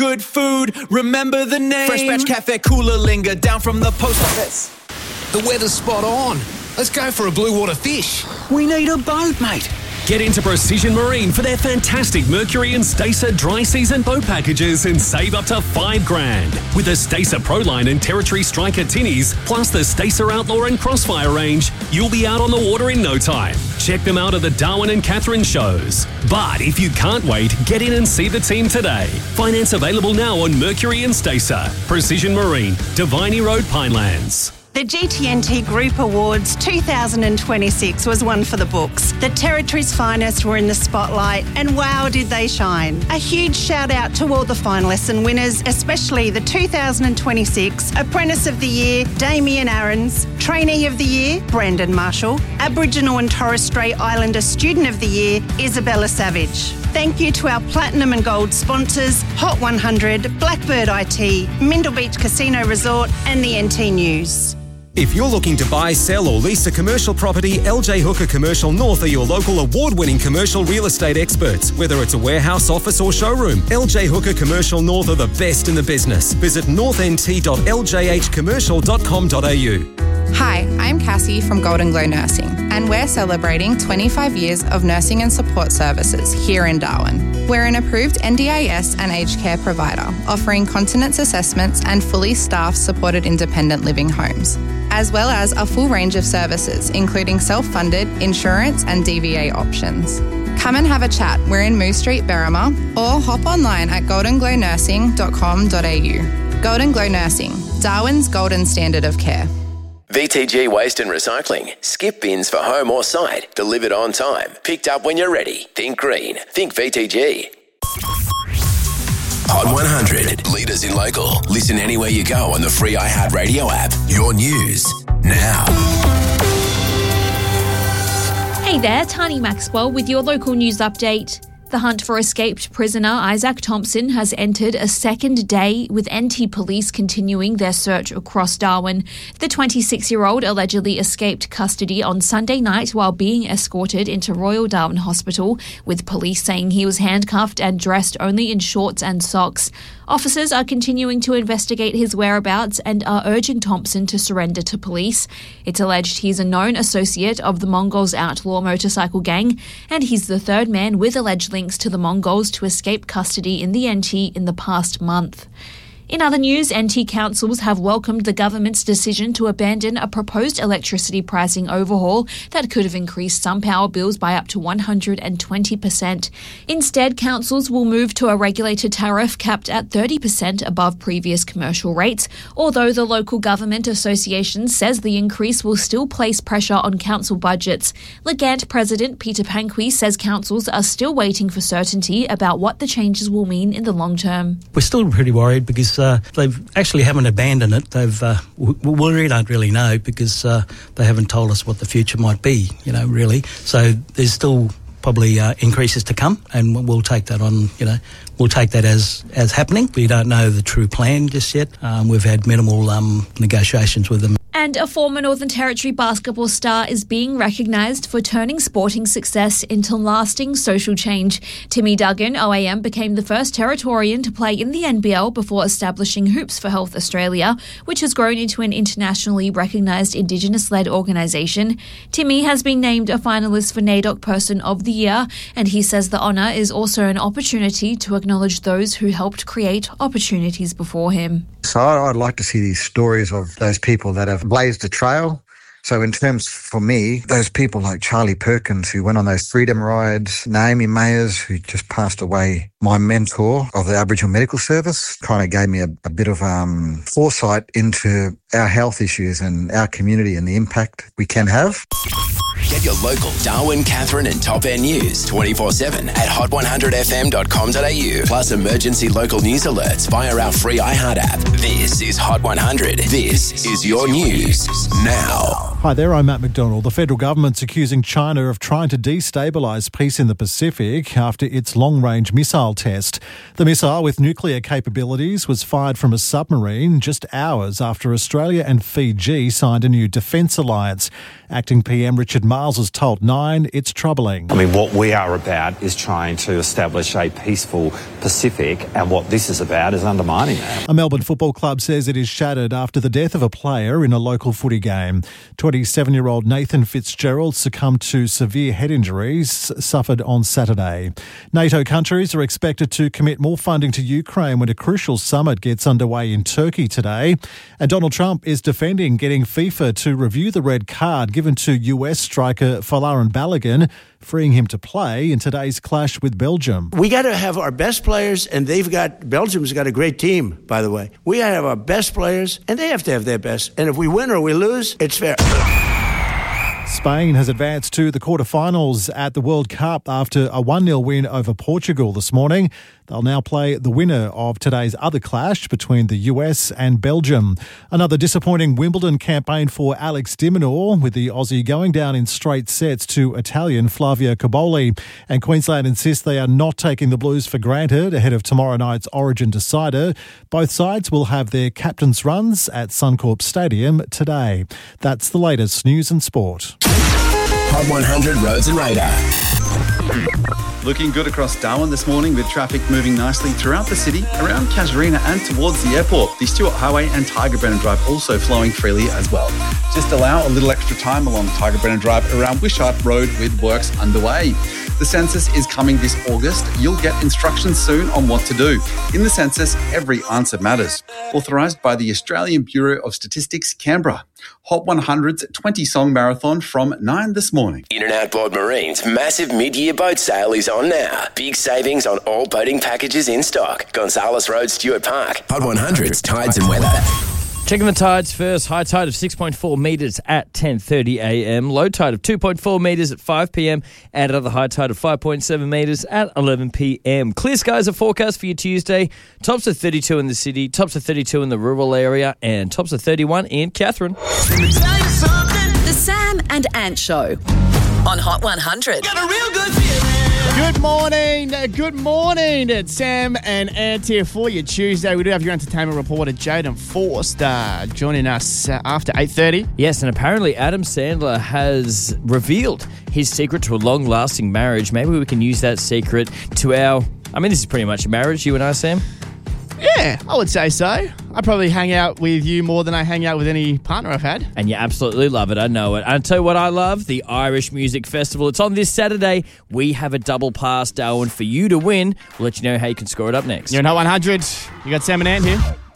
Good food, remember the name. Fresh Batch Cafe Cooler Linger, down from the post office. The weather's spot on. Let's go for a blue water fish. We need a boat, mate. Get into Precision Marine for their fantastic Mercury and Stacer dry season boat packages and save up to $5,000. With the Stacer Proline and Territory Striker tinnies, plus the Stacer Outlaw and Crossfire range, you'll be out on the water in no time. Check them out at the Darwin and Catherine shows. But if you can't wait, get in and see the team today. Finance available now on Mercury and Stacer. Precision Marine, Diviney Road, Pinelands. The GTNT Group Awards 2026 was one for the books. The Territory's finest were in the spotlight, and wow, did they shine. A huge shout out to all the finalists and winners, especially the 2026 Apprentice of the Year, Damien Aarons, Trainee of the Year, Brandon Marshall, Aboriginal and Torres Strait Islander Student of the Year, Isabella Savage. Thank you to our Platinum and Gold sponsors, Hot 100, Blackbird IT, Mindle Beach Casino Resort, and the NT News. If you're looking to buy, sell or lease a commercial property, LJ Hooker Commercial North are your local award-winning commercial real estate experts. Whether it's a warehouse, office or showroom, LJ Hooker Commercial North are the best in the business. Visit northnt.ljhcommercial.com.au. Hi, I'm Cassie from Golden Glow Nursing, and we're celebrating 25 years of nursing and support services here in Darwin. We're an approved NDIS and aged care provider, offering continence assessments and fully staffed supported independent living homes, as well as a full range of services, including self-funded, insurance and DVA options. Come and have a chat. We're in Moose Street, Berrima, or hop online at goldenglow.nursing.com.au. Golden Glow Nursing, Darwin's golden standard of care. VTG Waste and Recycling. Skip bins for home or site. Delivered on time. Picked up when you're ready. Think green. Think VTG. Hot 100. Leaders in local. Listen anywhere you go on the free iHeartRadio app. Your news now. Hey there, Tani Maxwell with your local news update. The hunt for escaped prisoner Isaac Thompson has entered a second day, with NT Police continuing their search across Darwin. The 26-year-old allegedly escaped custody on Sunday night while being escorted into Royal Darwin Hospital, with police saying he was handcuffed and dressed only in shorts and socks. Officers are continuing to investigate his whereabouts and are urging Thompson to surrender to police. It's alleged he's a known associate of the Mongols outlaw motorcycle gang, and he's the third man with alleged links to the Mongols to escape custody in the NT in the past month. In other news, NT councils have welcomed the government's decision to abandon a proposed electricity pricing overhaul that could have increased some power bills by up to 120%. Instead, councils will move to a regulated tariff capped at 30% above previous commercial rates, although the local government association says the increase will still place pressure on council budgets. Legant President Peter Panqui says councils are still waiting for certainty about what the changes will mean in the long term. We're still pretty worried because they actually haven't abandoned it. We really don't really know because they haven't told us what the future might be, really. So there's still probably increases to come, and we'll take that on, we'll take that as happening. We don't know the true plan just yet. We've had minimal negotiations with them. And a former Northern Territory basketball star is being recognised for turning sporting success into lasting social change. Timmy Duggan, OAM, became the first Territorian to play in the NBL before establishing Hoops for Health Australia, which has grown into an internationally recognised Indigenous-led organisation. Timmy has been named a finalist for NAIDOC Person of the Year, and he says the honour is also an opportunity to acknowledge those who helped create opportunities before him. So I'd like to see these stories of those people that have blazed a trail. So in terms, for me, those people like Charlie Perkins, who went on those freedom rides, Naomi Mayers, who just passed away, my mentor of the Aboriginal Medical Service, kind of gave me a bit of foresight into our health issues and our community and the impact we can have. Get your local Darwin, Catherine and Top End news 24/7 at hot100fm.com.au. Plus emergency local news alerts via our free iHeart app. This is Hot 100. This is your news now. Hi there, I'm Matt McDonald. The federal government's accusing China of trying to destabilise peace in the Pacific after its long-range missile test. The missile with nuclear capabilities was fired from a submarine just hours after Australia and Fiji signed a new defence alliance. Acting PM Richard Martin Giles has told Nine it's troubling. I mean, what we are about is trying to establish a peaceful Pacific, and what this is about is undermining that. A Melbourne football club says it is shattered after the death of a player in a local footy game. 27-year-old Nathan Fitzgerald succumbed to severe head injuries suffered on Saturday. NATO countries are expected to commit more funding to Ukraine when a crucial summit gets underway in Turkey today. And Donald Trump is defending getting FIFA to review the red card given to US striker Folarin Balogun, freeing him to play in today's clash with Belgium. We got to have our best players, and Belgium's got a great team, by the way. We got to have our best players, and they have to have their best. And if we win or we lose, it's fair. Spain has advanced to the quarterfinals at the World Cup after a 1-0 win over Portugal this morning. They'll now play the winner of today's other clash between the US and Belgium. Another disappointing Wimbledon campaign for Alex de Minaur, with the Aussie going down in straight sets to Italian Flavio Cobolli. And Queensland insists they are not taking the Blues for granted ahead of tomorrow night's Origin decider. Both sides will have their captain's runs at Suncorp Stadium today. That's the latest news and sport. Hot 100 Roads and Radar. Looking good across Darwin this morning, with traffic moving nicely throughout the city, around Casuarina and towards the airport. The Stewart Highway and Tiger Brennan Drive also flowing freely as well. Just allow a little extra time along Tiger Brennan Drive around Wishart Road with works underway. The census is coming this August. You'll get instructions soon on what to do. In the census, every answer matters. Authorised by the Australian Bureau of Statistics, Canberra. Hot 100's 20-song marathon from 9 this morning. In and Outboard Marine's massive mid-year boat sale is on now. Big savings on all boating packages in stock. Gonzales Road, Stewart Park. Hot 100's Tides and Weather. Checking the tides first. High tide of 6.4 metres at 10:30 a.m. Low tide of 2.4 metres at 5 p.m. And another high tide of 5.7 metres at 11 p.m. Clear skies are forecast for you Tuesday. Tops of 32 in the city, tops of 32 in the rural area, and tops of 31 in Katherine. The Sam and Ant Show on Hot 100. Got a real good feeling. Good morning. It's Sam and Ant here for you Tuesday. We do have your entertainment reporter Jaden Forster joining us after 8:30. Yes, and apparently Adam Sandler has revealed his secret to a long-lasting marriage. Maybe we can use that secret to this is pretty much a marriage, you and I, Sam. Yeah, I would say so. I probably hang out with you more than I hang out with any partner I've had. And you absolutely love it, I know it. I'll tell you what I love, the Irish Music Festival. It's on this Saturday. We have a double pass, Darwin, for you to win. We'll let you know how you can score it up next. You're in Hot 100. You got Sam and Ant here.